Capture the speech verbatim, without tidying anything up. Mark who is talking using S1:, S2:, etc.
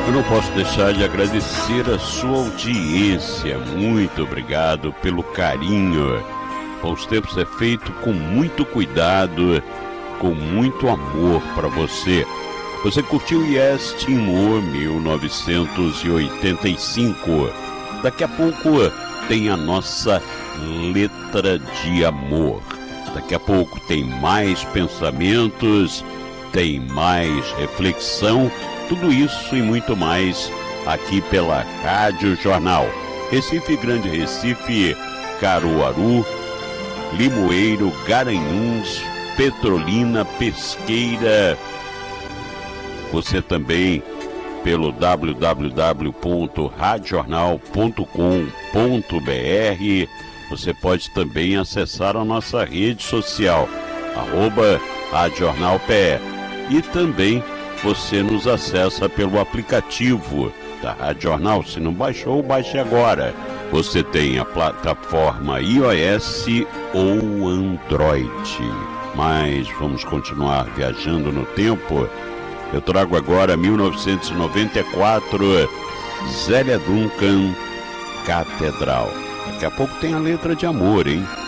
S1: Eu não posso deixar de agradecer a sua audiência. Muito obrigado pelo carinho. Bons Tempos é feito com muito cuidado, com muito amor para você. Você curtiu Yes, Tim Moore, mil novecentos e oitenta e cinco. Daqui a pouco tem a nossa letra de amor. Daqui a pouco tem mais pensamentos, tem mais reflexão. Tudo isso e muito mais aqui pela Rádio Jornal. Recife, Grande Recife, Caruaru, Limoeiro, Garanhuns, Petrolina, Pesqueira. Você também pelo w w w ponto rádio jornal ponto com ponto b r. Você pode também acessar a nossa rede social, arroba Rádio Jornal P E. E também você nos acessa pelo aplicativo da Rádio Jornal. Se não baixou, baixe agora. Você tem a plataforma iOS ou Android. Mas vamos continuar viajando no tempo. Eu trago agora mil novecentos e noventa e quatro, Zélia Duncan, Catedral. Daqui a pouco tem a letra de amor, hein?